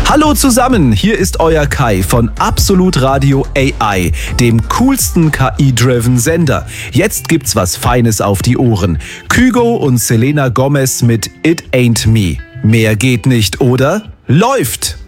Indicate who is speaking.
Speaker 1: Hallo zusammen, hier ist euer Kai von Absolut Radio AI, dem coolsten KI-driven Sender. Jetzt gibt's was Feines auf die Ohren. Kygo und Selena Gomez mit It Ain't Me. Mehr geht nicht, oder? Läuft!